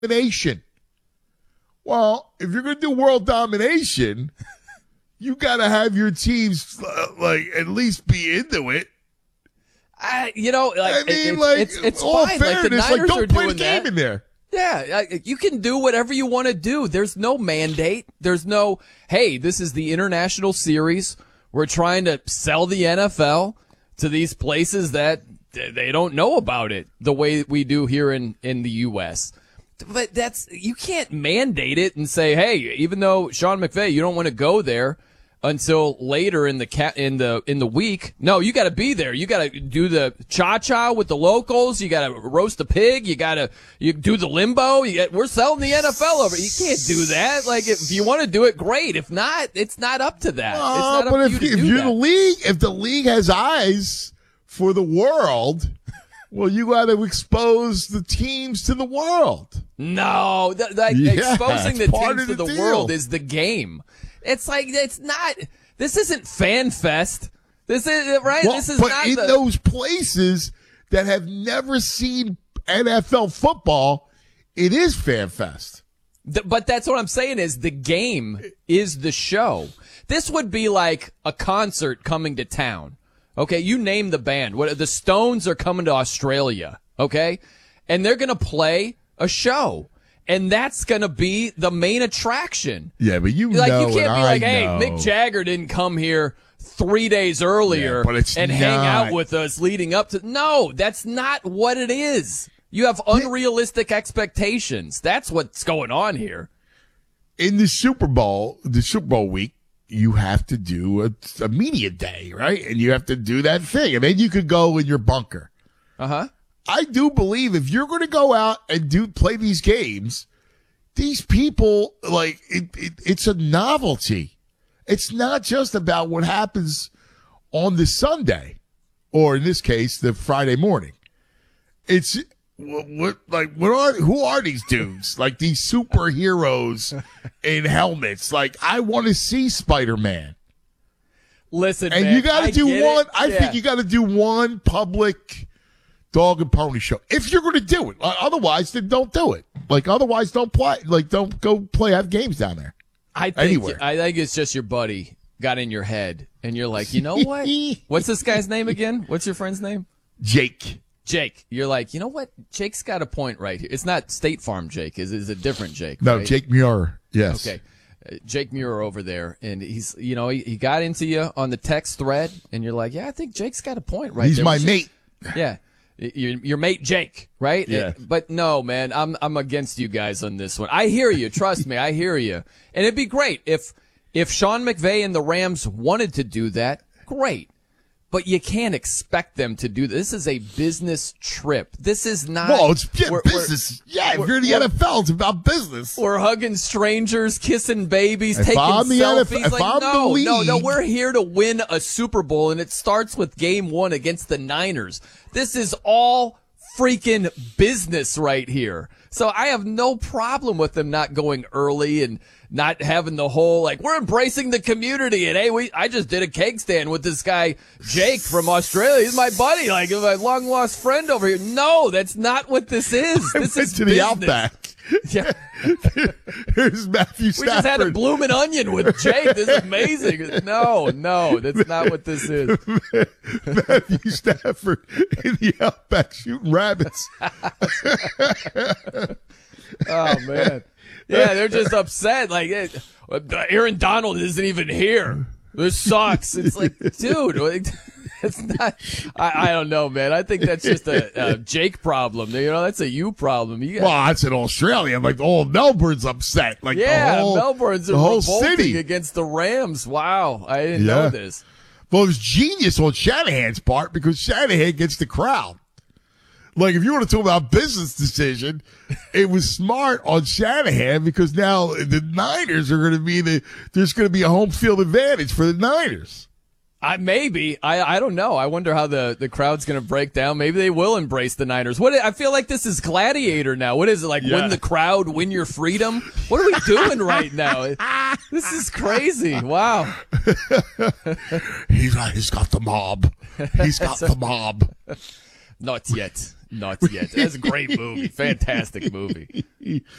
domination. Well, if you're going to do world domination, you got to have your teams at least be into it. It's all fine. fairness, the Niners don't are play doing the game that. in there. Yeah, you can do whatever you want to do. There's no mandate. There's no, hey, this is the international series. We're trying to sell the NFL to these places that they don't know about it the way we do here in the U.S. But you can't mandate it and say, hey, even though Sean McVay, you don't want to go there until later in the week. No, you got to be there. You got to do the cha-cha with the locals. You got to roast a pig. You do the limbo. We're selling the NFL over. You can't do that. If you want to do it, great. If not, it's not up to that. It's not up to you to do you're that. the league, if the league has eyes for the world, well, you got to expose the teams to the world. No, exposing the teams to the deal. world is the game. It's not. This isn't Fan Fest. This is right. Well, this is but not in those places that have never seen NFL football, it is Fan Fest. But that's what I'm saying is the game is the show. This would be like a concert coming to town. Okay, you name the band. The Stones are coming to Australia. Okay, and they're gonna play a show. And that's going to be the main attraction. Yeah, but you can't know, be like, hey, know. Mick Jagger didn't come here 3 days earlier and hang out with us leading up to. No, that's not what it is. You have unrealistic expectations. That's what's going on here. In the Super Bowl week, you have to do a media day, right? And you have to do that thing. And then you could go in your bunker. Uh-huh. I do believe if you're going to go out and play these games, these people, it's a novelty. It's not just about what happens on the Sunday, or in this case, the Friday morning. It's who are these dudes? Like these superheroes in helmets. I want to see Spider-Man. Listen, and man, you got to do one. I think you got to do one public dog and pony show if you're going to do it. Otherwise, then don't do it. Otherwise, don't play. Don't go play. Have games down there. I think it's just your buddy got in your head, and you're like, you know what? What's this guy's name again? What's your friend's name? Jake. You're like, you know what? Jake's got a point right here. It's not State Farm Jake. Is a different Jake? No, right? Jake Muir. Yes. Okay. Jake Muir over there, and he's, he got into you on the text thread, and you're like, yeah, I think Jake's got a point right there. He's my mate. Yeah. Your mate Jake, right? Yeah. But no, man, I'm against you guys on this one. I hear you. Trust me, I hear you. And it'd be great if Sean McVay and the Rams wanted to do that. Great. But you can't expect them to do this. This is a business trip. This is not. Well, it's business. If you're in the NFL, it's about business. We're hugging strangers, kissing babies, if taking I'm the selfies. NFL, if I'm the league, no, we're here to win a Super Bowl, and it starts with Game 1 against the Niners. This is all freaking business right here. So I have no problem with them not going early and not having the whole, we're embracing the community. And hey, I just did a cake stand with this guy, Jake from Australia. He's my buddy, my long lost friend over here. No, that's not what this is. This is to business. the Outback. Yeah. Here's Matthew Stafford. We just had a bloomin' onion with Jake. This is amazing. No, that's not what this is. Matthew Stafford in the Outback shooting rabbits. Oh, man. Yeah, they're just upset. Aaron Donald isn't even here. This sucks. It's like, dude, it's not. I don't know, man. I think that's just a Jake problem. That's a you problem. Well, that's in Australia. All Melbourne's upset. Melbourne's the whole revolting city against the Rams. Wow, I didn't know this. Well, it was genius on Shanahan's part because Shanahan gets the crowd. If you want to talk about business decision, it was smart on Shanahan because now the Niners are going to be there's going to be a home field advantage for the Niners. Maybe. I don't know. I wonder how the crowd's going to break down. Maybe they will embrace the Niners. I feel like this is Gladiator now. What is it? Win the crowd, win your freedom? What are we doing right now? This is crazy. Wow. He's got the mob. He's got the mob. Not yet. nuts yet. That's a great movie. Fantastic movie.